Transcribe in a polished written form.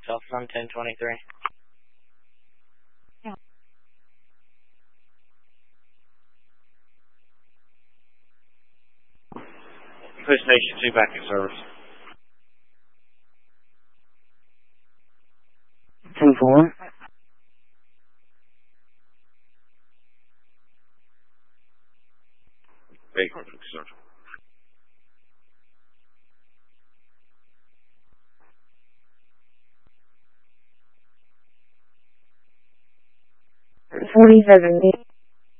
Telfon 1023. Yeah. Push Station 2 back in service. 10-4. Vehicle concern. 4070.